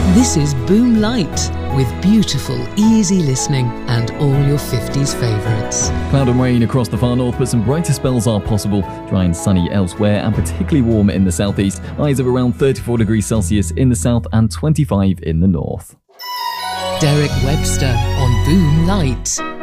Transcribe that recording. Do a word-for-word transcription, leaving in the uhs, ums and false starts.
This is Boom Light, with beautiful, easy listening and all your fifties favourites. Cloud and rain across the far north, but some brighter spells are possible. Dry and sunny elsewhere, and particularly warm in the southeast. Highs of around thirty-four degrees Celsius in the south and twenty-five in the north. Derek Webster on Boom Light.